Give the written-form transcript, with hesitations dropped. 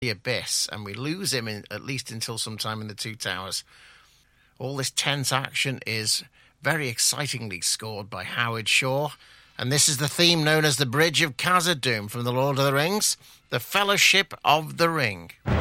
the abyss, and we lose him at least until sometime in the Two Towers. All this tense action is very excitingly scored by Howard Shore, and this is the theme known as the Bridge of Khazad-dûm from The Lord of the Rings, the Fellowship of the Ring.